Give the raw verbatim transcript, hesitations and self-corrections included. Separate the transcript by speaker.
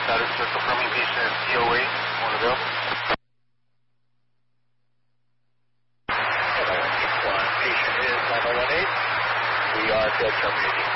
Speaker 1: Status for confirming patient C O A, one available.
Speaker 2: one oh one eight one, patient is one oh one eight. We are dead terminating.